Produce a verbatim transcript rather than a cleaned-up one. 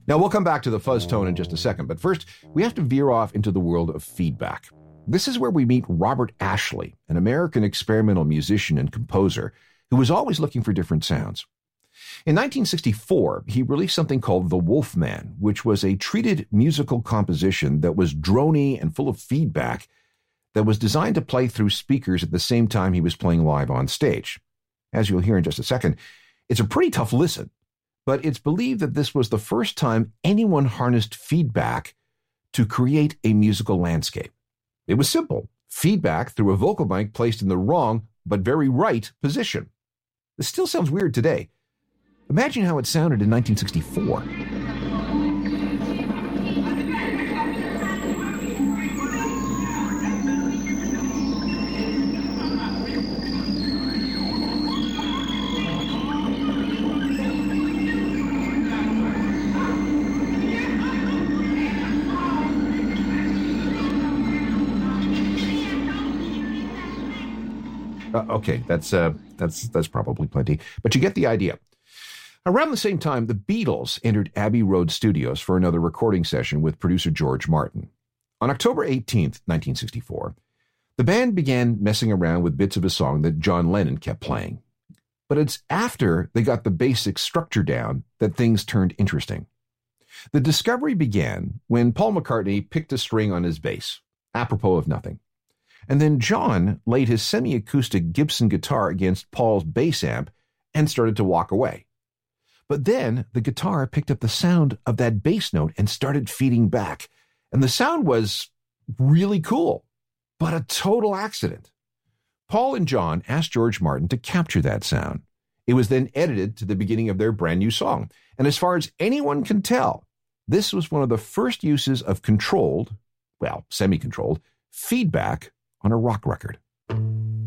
Now, we'll come back to the fuzz tone in just a second, but first, we have to veer off into the world of feedback. This is where we meet Robert Ashley, an American experimental musician and composer who was always looking for different sounds. In nineteen sixty-four, he released something called The Wolfman, which was a treated musical composition that was drony and full of feedback that was designed to play through speakers at the same time he was playing live on stage. As you'll hear in just a second, it's a pretty tough listen. But it's believed that this was the first time anyone harnessed feedback to create a musical landscape. It was simple. Feedback through a vocal mic placed in the wrong, but very right position. This still sounds weird today. Imagine how it sounded in nineteen sixty-four. Uh, okay, that's uh, that's that's probably plenty, but you get the idea. Around the same time, the Beatles entered Abbey Road Studios for another recording session with producer George Martin. On October eighteenth, nineteen sixty-four, the band began messing around with bits of a song that John Lennon kept playing. But it's after they got the basic structure down that things turned interesting. The discovery began when Paul McCartney picked a string on his bass, apropos of nothing. And then John laid his semi-acoustic Gibson guitar against Paul's bass amp and started to walk away. But then the guitar picked up the sound of that bass note and started feeding back. And the sound was really cool, but a total accident. Paul and John asked George Martin to capture that sound. It was then edited to the beginning of their brand new song. And as far as anyone can tell, this was one of the first uses of controlled, well, semi-controlled, feedback on a rock record.